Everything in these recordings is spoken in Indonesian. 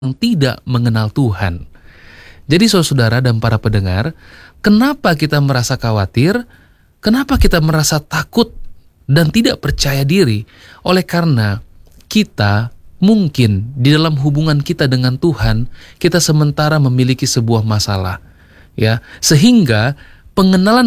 yang tidak mengenal Tuhan. Jadi saudara dan para pendengar, kenapa kita merasa khawatir? Kenapa kita merasa takut dan tidak percaya diri? Oleh karena kita mungkin di dalam hubungan kita dengan Tuhan, kita sementara memiliki sebuah masalah, ya, sehingga pengenalan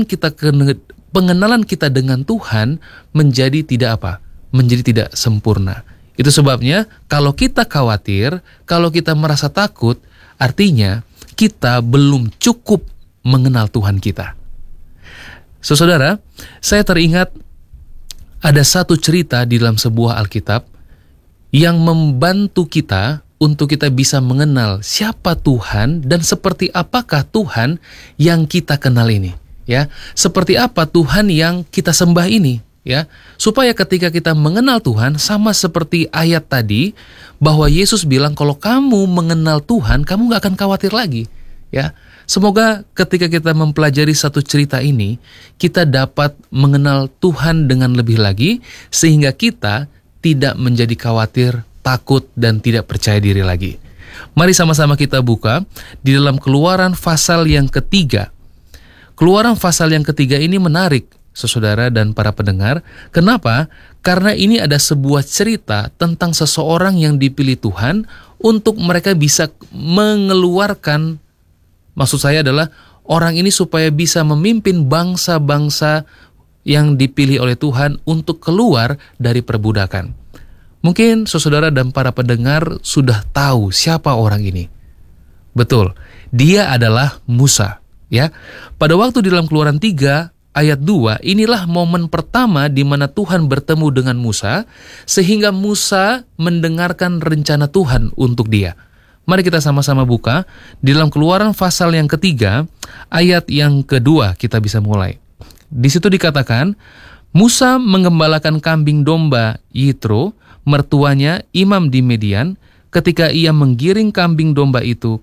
kita dengan Tuhan menjadi tidak apa? Menjadi tidak sempurna. Itu sebabnya kalau kita khawatir, kalau kita merasa takut, artinya kita belum cukup mengenal Tuhan kita. Saudara, saya teringat ada satu cerita di dalam sebuah Alkitab yang membantu kita untuk kita bisa mengenal siapa Tuhan dan seperti apakah Tuhan yang kita kenal ini, ya. Seperti apa Tuhan yang kita sembah ini, ya. Supaya ketika kita mengenal Tuhan, sama seperti ayat tadi, bahwa Yesus bilang kalau kamu mengenal Tuhan, kamu gak akan khawatir lagi, ya. Semoga ketika kita mempelajari satu cerita ini, kita dapat mengenal Tuhan dengan lebih lagi, sehingga kita tidak menjadi khawatir, takut, dan tidak percaya diri lagi. Mari sama-sama kita buka di dalam Keluaran pasal yang ketiga. Keluaran pasal yang ketiga ini menarik, saudara dan para pendengar. Kenapa? Karena ini ada sebuah cerita tentang seseorang yang dipilih Tuhan untuk mereka bisa mengeluarkan, maksud saya adalah orang ini supaya bisa memimpin bangsa-bangsa yang dipilih oleh Tuhan untuk keluar dari perbudakan. Mungkin saudara dan para pendengar sudah tahu siapa orang ini. Betul, dia adalah Musa, ya. Pada waktu di dalam Keluaran 3 ayat 2, inilah momen pertama di mana Tuhan bertemu dengan Musa, sehingga Musa mendengarkan rencana Tuhan untuk dia. Mari kita sama-sama buka di dalam Keluaran pasal yang ketiga, ayat yang kedua kita bisa mulai. Di situ dikatakan, Musa menggembalakan kambing domba Yitro, mertuanya imam di Median. Ketika ia menggiring kambing domba itu,